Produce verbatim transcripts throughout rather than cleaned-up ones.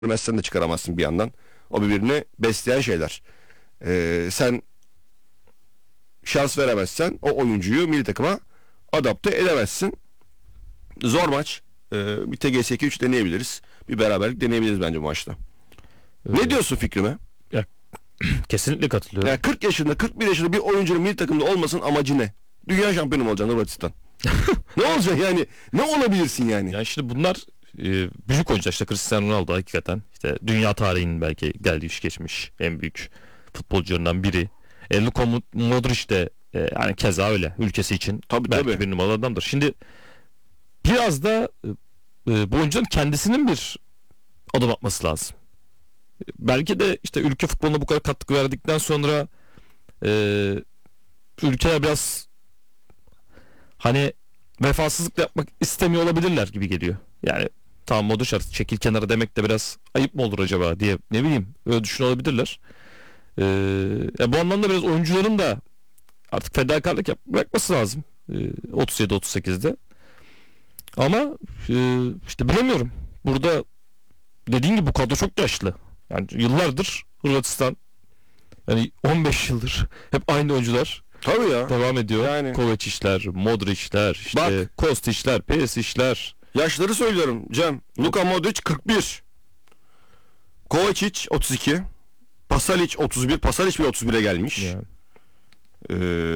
Vermezsen de çıkaramazsın bir yandan. O birbirini besleyen şeyler. Ee, sen şans veremezsen o oyuncuyu milli takıma adapte edemezsin. Zor maç. Ee, bir T G S iki üç deneyebiliriz. Bir beraberlik deneyebiliriz bence bu maçta. Evet. Ne diyorsun fikrime? Ya, kesinlikle katılıyorum. Yani kırk yaşında kırk bir yaşında bir oyuncunun milli takımda olmasının amacı ne? Dünya şampiyonu mu olacaksın Hırvatistan? Ne olacak yani? Ne olabilirsin yani? Yani şimdi bunlar e, büyük oyuncular, işte Cristiano Ronaldo hakikaten işte dünya tarihinin belki geldiği geçmiş en büyük futbolcularından biri. E, Luka Modric de e, yani keza öyle ülkesi için tabii, belki tabii. bir numaralı adamdır. Şimdi biraz da e, bu oyuncunun kendisinin bir adım atması lazım. Belki de işte ülke futboluna bu kadar katkı verdikten sonra e, ülkeler biraz hani vefasızlık yapmak istemiyor olabilirler gibi geliyor. Yani tamam Modric artık çekil kenara demek de biraz ayıp mı olur acaba diye, ne bileyim, öyle düşünüyor olabilirler. Ee, ya bu anlamda biraz oyuncuların da artık fedakarlık yap bırakması lazım. Ee, otuz yedi otuz sekizde. Ama e, işte bilemiyorum. Burada dediğin gibi bu kadro çok yaşlı. Yani yıllardır Hırvatistan, yani on beş yıldır hep aynı oyuncular. Tabii ya. Devam ediyor. Yani. Kovačic'ler, Modric'ler, işte Kostic'ler, Perisic'ler. Yaşları söylüyorum Cem. Luka Modric kırk bir. Kovačić otuz iki. Pasalic otuz bir. Pasalic bile otuz bire gelmiş. Yani. Ee,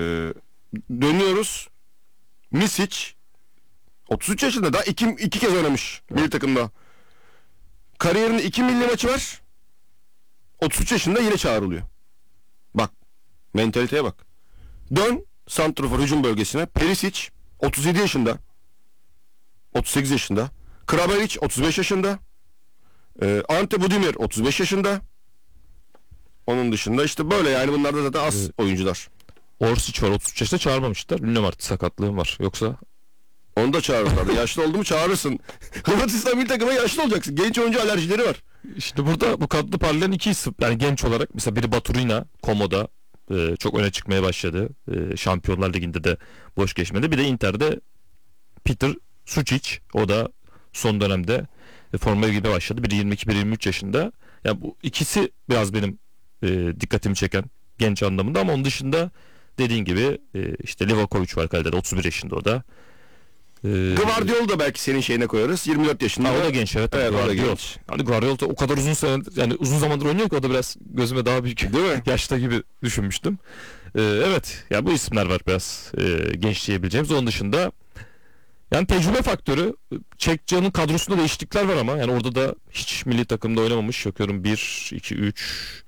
dönüyoruz. Misic otuz üç yaşında. Daha iki, iki kez oynamış evet. Milli takımda. Kariyerinde iki milli maçı var. otuz üç yaşında yine çağrılıyor. Bak. Mentaliteye bak. Dön santrafor hücum bölgesine. Perisic otuz yedi yaşında. otuz sekiz yaşında. Kramaric otuz beş yaşında. Ee, Ante Budimir otuz beş yaşında. Onun dışında işte böyle, yani bunlar da zaten az evet. oyuncular. Orsic var, otuz üç yaşında, çağırmamışlar. Bilmiyorum artık sakatlığım var. Yoksa onu da çağırırlar. Yaşlı oldu mu çağırırsın. Hırvatistan milli takıma yaşlı olacaksın. Genç oyuncu alerjileri var. İşte burada bu kadro parlayan iki isim. Yani genç olarak mesela biri Baturina, Komo'da e, çok öne çıkmaya başladı. E, Şampiyonlar Ligi'nde de boş geçmedi. Bir de Inter'de Petar Sučić, o da son dönemde e, formaya girmeye başladı. Biri yirmi iki, biri yirmi üç yaşında. Yani bu ikisi biraz benim e, dikkatimi çeken genç anlamında, ama onun dışında dediğin gibi e, işte Livakovic var kalede, otuz bir yaşında o da. E, Guardiola da belki senin şeyine koyarız. yirmi dört yaşında. Ha, o da genç, evet. Evet, Guardiola. o da genç. Hani Guardiola o kadar uzun sene, yani uzun zamandır oynuyor ki o da biraz gözüme daha büyük değil mi? yaşta gibi düşünmüştüm. E, evet ya, bu isimler var biraz e, genç diyebileceğimiz. Onun dışında yani tecrübe faktörü, Çekcan'ın kadrosunda değişiklikler var ama yani orada da hiç milli takımda oynamamış. Bakıyorum bir, iki, üç,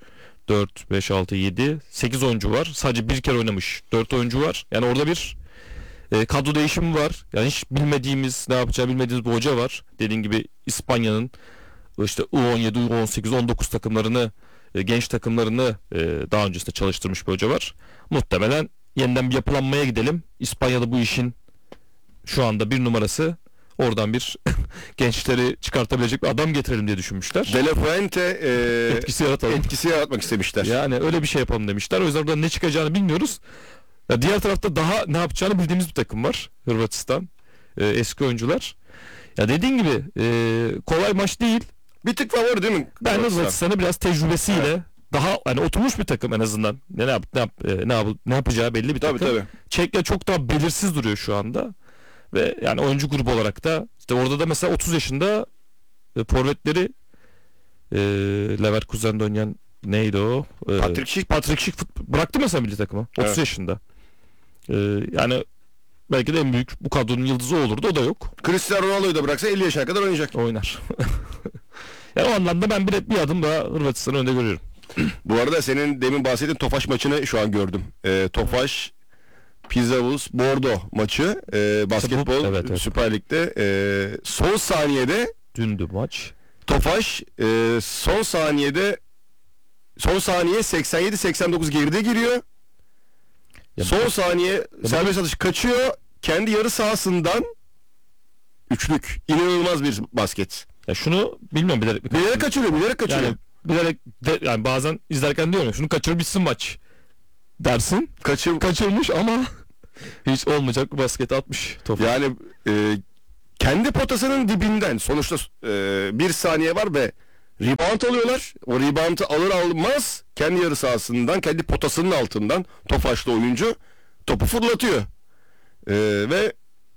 dört, beş, altı, yedi, sekiz oyuncu var. Sadece bir kere oynamış dört oyuncu var. Yani orada bir e, kadro değişimi var. Yani hiç bilmediğimiz, ne yapacağı bilmediğimiz bir hoca var. Dediğin gibi İspanya'nın işte U on yedi, U on sekiz, on dokuz takımlarını, e, genç takımlarını e, daha öncesinde çalıştırmış bir hoca var. Muhtemelen yeniden bir yapılanmaya gidelim. İspanya'da bu işin şu anda bir numarası, oradan bir gençleri çıkartabilecek bir adam getirelim diye düşünmüşler. De La Fuente e, etkisi yaratalım. Etkisi yaratmak istemişler. Yani öyle bir şey yapalım demişler. O yüzden oradan ne çıkacağını bilmiyoruz. Ya diğer tarafta daha ne yapacağını bildiğimiz bir takım var. Hırvatistan. E, eski oyuncular. Ya dediğin gibi e, kolay maç değil. Bir tık favori değil mi? Ben Hırvatistan'ı biraz tecrübesiyle evet. daha hani oturmuş bir takım en azından. Ne ne yap ne yap ne, yap, ne yapacağı belli bir takım. Tabii, tabii. Çekya çok daha belirsiz duruyor şu anda. Ve yani oyuncu grubu olarak da işte orada da mesela otuz yaşında e, forvetleri e, Leverkusen'de oynayan neydi o? E, Patrick Schick. Patrick Schick fut- bıraktı mesela milli takımı. otuz evet. yaşında. E, yani belki de en büyük bu kadronun yıldızı olurdu, o da yok. Cristiano Ronaldo'yu da bıraksa elli yaşına kadar oynayacak. Oynar. Yani o anlamda ben bir, bir adım daha Hırvatistan'ı önde görüyorum. Bu arada senin demin bahsettiğin Tofaş maçını şu an gördüm. E, Tofaş Pizzavuz Bordo maçı e, basketbol evet, evet. Süper Lig'de e, son saniyede dündü maç. Tofaş e, son saniyede son saniye seksen yedi seksen dokuz geride giriyor. Ya son bu, saniye serbest atış kaçıyor. Kendi yarı sahasından üçlük. İnanılmaz bir basket. Ya şunu bilmiyorum, bilerek bilerek kaçırıyor, bilerek kaçırıyor. Yani bilerek de, yani bazen izlerken diyorum ya, şunu kaçır bitsin maç dersin. Kaçır kaçırmış ama hiç olmayacak bir basket atmış Tofaş. Yani e, kendi potasının dibinden sonuçta e, bir saniye var ve Rebound alıyorlar. O rebound'ı alır almaz kendi yarı sahasından, kendi potasının altından Tofaş'lı oyuncu topu fırlatıyor. Ee, ve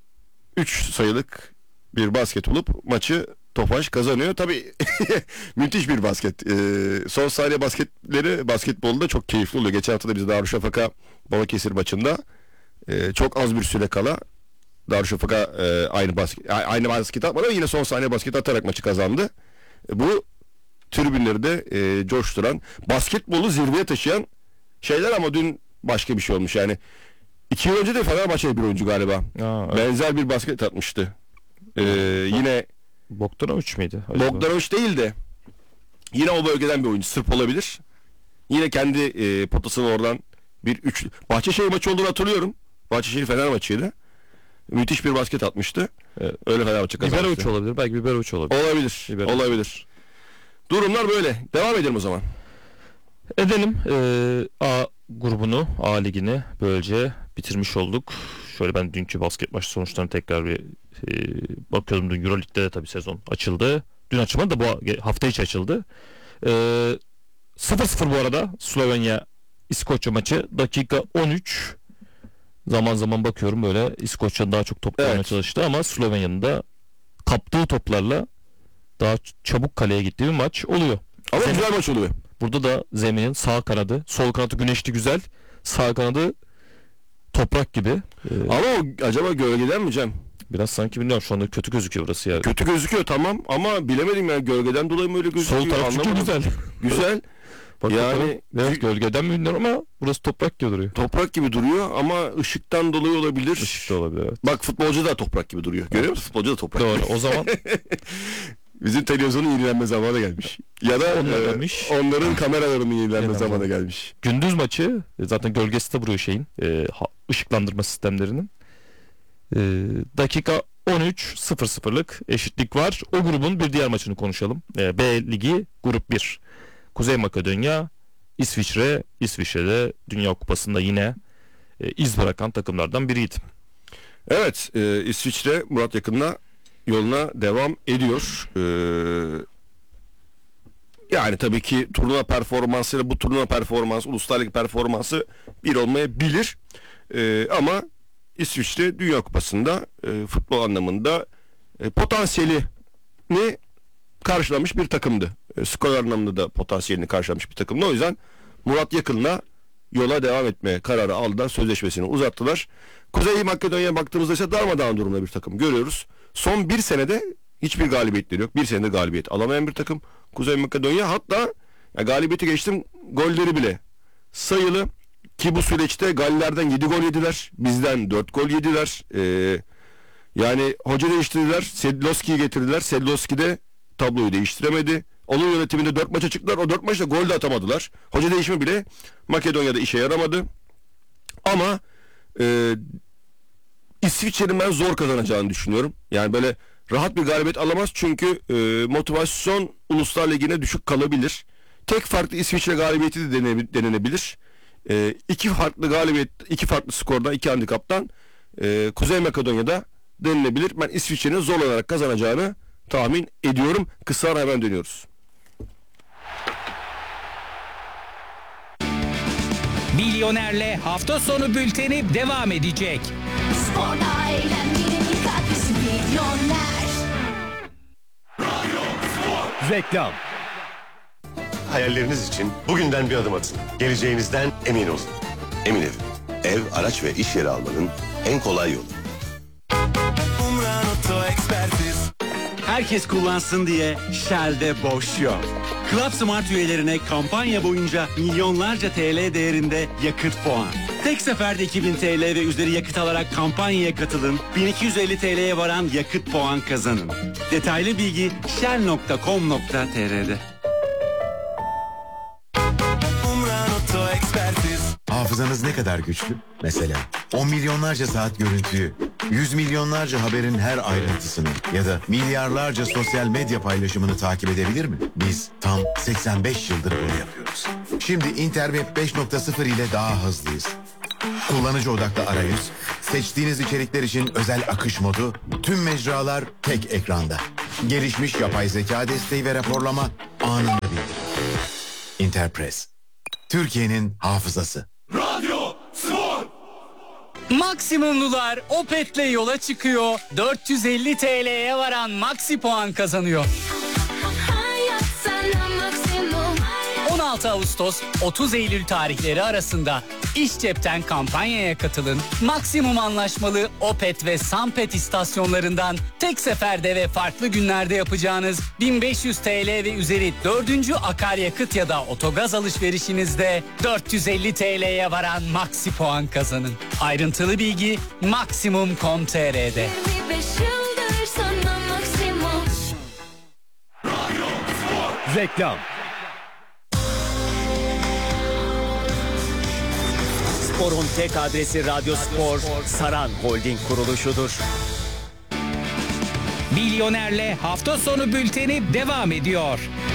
üç sayılık bir basket bulup maçı Tofaş kazanıyor. Tabii müthiş bir basket. Ee, son saniye basketleri basketbolda çok keyifli oluyor. Geçen hafta da biz Darüşşafaka Balıkesir maçında e, çok az bir süre kala Darüşşafaka e, aynı basket aynı basket atmadı ama yine son saniye basket atarak maçı kazandı. E, bu tribünleri de e, coşturan, basketbolu zirveye taşıyan şeyler ama dün başka bir şey olmuş yani. İki yıl önce de Fenerbahçe'de bir oyuncu galiba. Aa, evet. Benzer bir basket atmıştı. Ee, yine Bogdanovic miydi? acaba? Bogdanovic değil de yine o bölgeden bir oyuncu. Sırp olabilir. Yine kendi e, potasını oradan bir üçlü. Bahçeşehir maçı olduğunu hatırlıyorum. Bahçeşehir Fener maçıydı. Müthiş bir basket atmıştı. Evet. Öyle Fenerbahçe kazanmıştı. Biberovic olabilir. Belki Biberovic olabilir. Olabilir. Biberovic. Olabilir. Durumlar böyle. Devam edelim o zaman. Edelim. Ee, A grubunu, A ligini böylece bitirmiş olduk. Şöyle ben dünkü basket maçı sonuçlarına tekrar bir e, bakıyordum. Dün Euroleague'de de tabii sezon açıldı. Dün açılmadı da bu hafta içi açıldı. Ee, sıfır sıfır bu arada Slovenya İskoçya maçı. Dakika on üç. Zaman zaman bakıyorum böyle İskoçya daha çok top Evet. oynamaya çalıştı ama Slovenya'nın da kaptığı toplarla daha çabuk kaleye gittiği bir maç oluyor. Ama Zemin- güzel maç oluyor. Burada da zeminin sağ kanadı, sol kanadı güneşli güzel, sağ kanadı toprak gibi. Ee, Ama o acaba gölgeden mi Cem? biraz sanki bilmiyorum şu anda kötü gözüküyor burası ya. Kötü gözüküyor tamam ama bilemedim yani gölgeden dolayı mı öyle gözüküyor? Sol taraf çünkü Anlamadım. güzel. Güzel. Bak Yani- yani evet, gölgeden mi bilmiyorum ama burası toprak gibi duruyor. Toprak gibi duruyor ama ışıktan dolayı olabilir. Işık da olabilir evet. Bak futbolcu da toprak gibi duruyor. Görüyor musun? Futbolcu da toprak Doğru. gibi. O zaman Bizim televizyonun yenilenme zamanı gelmiş. Ya da Onlardanmış. e, onların kameralarının yenilenme Yenilenme zamanı zamanı. gelmiş. gündüz maçı e, zaten gölgesi de vuruyor şeyin e, ha- ışıklandırma sistemlerinin. E, dakika on üç sıfır sıfırlık eşitlik var. O grubun bir diğer maçını konuşalım. E, B ligi grup bir. Kuzey Makedonya, İsviçre. İsviçre'de Dünya Kupası'nda yine e, iz bırakan takımlardan biriydi. Evet, e, İsviçre Murat Yakın'la yoluna devam ediyor. E, yani tabii ki turnuva performansıyla bu turnuva performansı, uluslararası lig performansı bir olmayabilir. E, ama İsviçre Dünya Kupası'nda e, futbol anlamında e, potansiyelini karşılamış bir takımdı. E, skor anlamında da potansiyelini karşılamış bir takımdı. O yüzden Murat Yakın'la yola devam etme kararı aldılar. Sözleşmesini uzattılar. Kuzey Makedonya'ya baktığımızda ise darmadağın durumda bir takım görüyoruz. Son bir senede hiçbir galibiyetleri yok. Bir senede galibiyet alamayan bir takım Kuzey Makedonya. Hatta ya galibiyeti geçtim, golleri bile sayılı. Ki bu süreçte Galler'den yedi gol yediler. Bizden dört gol yediler. Ee, yani hoca değiştirdiler. Sedlowski'yi getirdiler. Sedlowski de tabloyu değiştiremedi. Onun yönetiminde dört maça çıktılar. O dört maçta gol de atamadılar. Hoca değişimi bile Makedonya'da işe yaramadı. Ama e, İsviçre'nin ben zor kazanacağını düşünüyorum. Yani böyle rahat bir galibiyet alamaz. Çünkü e, motivasyon Uluslar Ligi'ne düşük kalabilir. Tek farklı İsviçre galibiyeti de dene, denenebilir. E, iki farklı galibiyet, iki farklı skordan, iki handikaptan e, Kuzey Makedonya'da denilebilir. Ben İsviçre'nin zor olarak kazanacağını tahmin ediyorum. Kısa ara hemen dönüyoruz. Milyoner'le hafta sonu bülteni devam edecek. Sporla eğlenmenin ilk adresi Milyoner. Reklam. Hayalleriniz için bugünden bir adım atın. Geleceğinizden emin olun. Emin Ev. Ev, araç ve iş yeri almanın en kolay yolu. Herkes kullansın diye Shell'de boş yok. Club Smart üyelerine kampanya boyunca milyonlarca T L değerinde yakıt puan. Tek seferde iki bin T L ve üzeri yakıt alarak kampanyaya katılın. bin iki yüz elli T L'ye varan yakıt puan kazanın. Detaylı bilgi shell nokta com nokta t r'de. Hafızanız ne kadar güçlü? Mesela on milyonlarca saat görüntüyü, yüz milyonlarca haberin her ayrıntısını ya da milyarlarca sosyal medya paylaşımını takip edebilir mi? Biz tam seksen beş yıldır bunu yapıyoruz. Şimdi Interweb beş nokta sıfır ile daha hızlıyız. Kullanıcı odaklı arayüz, seçtiğiniz içerikler için özel akış modu, tüm mecralar tek ekranda. Gelişmiş yapay zeka desteği ve raporlama, anında bildirin. Interpress. Türkiye'nin hafızası. Maksimumlular Opet'le yola çıkıyor. dört yüz elli T L'ye varan Maxi puan kazanıyor. Hayat sana maksimum. on altı Ağustos otuz Eylül tarihleri arasında İş Cep'ten kampanyaya katılın. Maksimum anlaşmalı Opet ve Sampet istasyonlarından tek seferde ve farklı günlerde yapacağınız bin beş yüz T L ve üzeri dördüncü akaryakıt ya da otogaz alışverişinizde dört yüz elli T L'ye varan Maxi puan kazanın. Ayrıntılı bilgi maksimum nokta com nokta t r'de. yirmi beş yıldır sana maksimum. Reklam. Spor'un tek adresi Radyo Spor, Saran Holding kuruluşudur. Milyoner'le hafta sonu bülteni devam ediyor.